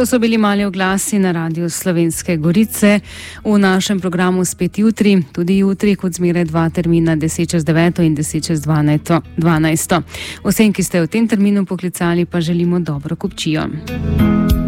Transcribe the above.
To so bili mali oglasi na Radiu Slovenske Gorice. V našem programu spet jutri, tudi jutri, kot zmeraj 2 termina, 10:09 in 10:12. Vsem, ki ste v tem terminu poklicali, pa želimo dobro kupčijo.